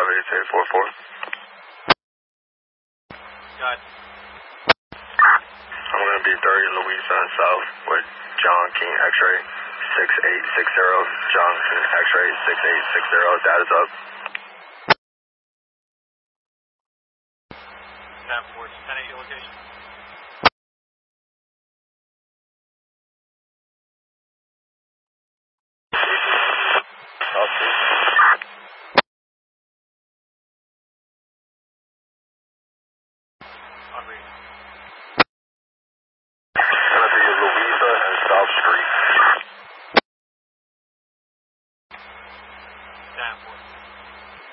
8844. Got it. I'm going to be 30 Louisa South with John King X-ray 6860. John King X-ray 6860. Data's up. Tap forward. 10-8 your location. On reading.